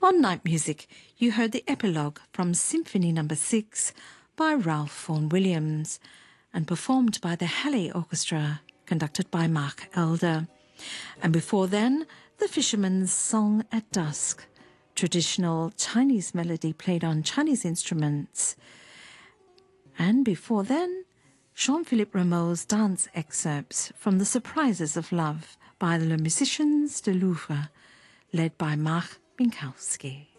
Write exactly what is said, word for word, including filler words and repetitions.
On Night Music, you heard the epilogue from Symphony Number six by Ralph Vaughan Williams and performed by the Halley Orchestra, conducted by Mark Elder. And before then, The Fisherman's Song at Dusk, traditional Chinese melody played on Chinese instruments. And before then, Jean-Philippe Rameau's dance excerpts from The Surprises of Love by the Musicians de Louvre, led by Marc Minkowski.